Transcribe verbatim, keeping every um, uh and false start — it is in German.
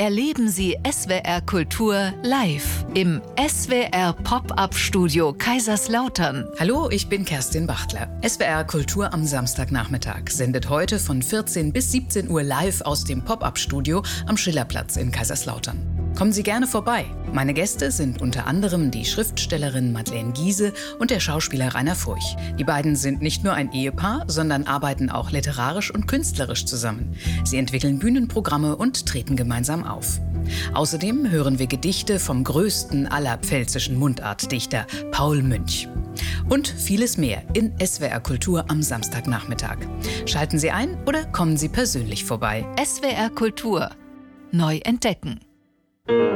erleben Sie S W R Kultur live im S W R Pop-Up-Studio Kaiserslautern. Hallo, ich bin Kerstin Bachtler. S W R Kultur am Samstagnachmittag sendet heute von vierzehn bis siebzehn Uhr live aus dem Pop-Up-Studio am Schillerplatz in Kaiserslautern. Kommen Sie gerne vorbei. Meine Gäste sind unter anderem die Schriftstellerin Madeleine Giese und der Schauspieler Rainer Furch. Die beiden sind nicht nur ein Ehepaar, sondern arbeiten auch literarisch und künstlerisch zusammen. Sie entwickeln Bühnenprogramme und treten gemeinsam auf. Außerdem hören wir Gedichte vom größten aller pfälzischen Mundartdichter, Paul Münch. Und vieles mehr in S W R Kultur am Samstagnachmittag. Schalten Sie ein oder kommen Sie persönlich vorbei. S W R Kultur. Neu entdecken.